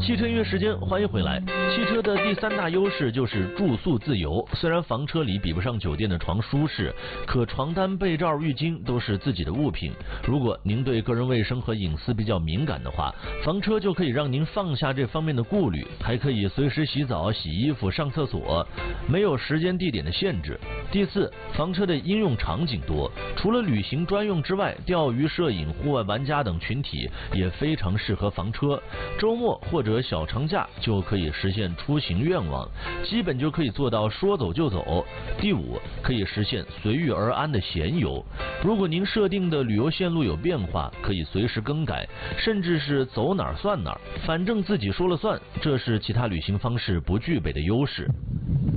汽车音乐时间，欢迎回来。汽车的第3大优势就是住宿自由。虽然房车里比不上酒店的床舒适，可床单、被罩、浴巾都是自己的物品。如果您对个人卫生和隐私比较敏感的话，房车就可以让您放下这方面的顾虑，还可以随时洗澡、洗衣服、上厕所，没有时间地点的限制。第4，房车的应用场景多，除了旅行专用之外，钓鱼、摄影、户外玩家等群体也非常适合房车。周末或者小长假就可以实现出行愿望，基本就可以做到说走就走。第5，可以实现随遇而安的闲游。如果您设定的旅游线路有变化，可以随时更改，甚至是走哪儿算哪儿，反正自己说了算，这是其他旅行方式不具备的优势。